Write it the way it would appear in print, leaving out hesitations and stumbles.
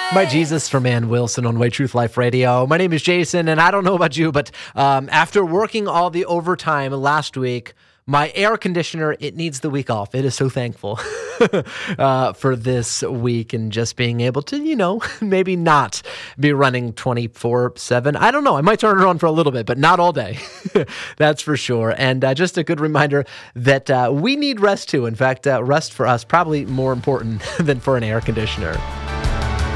My Jesus from Ann Wilson on Way Truth Life Radio. My name is Jason, and I don't know about you, but after working all the overtime last week, my air conditioner, it needs the week off. It is so thankful for this week and just being able to, maybe not be running 24/7. I don't know. I might turn it on for a little bit, but not all day. That's for sure. And just a good reminder that we need rest too. In fact, rest for us probably more important than for an air conditioner.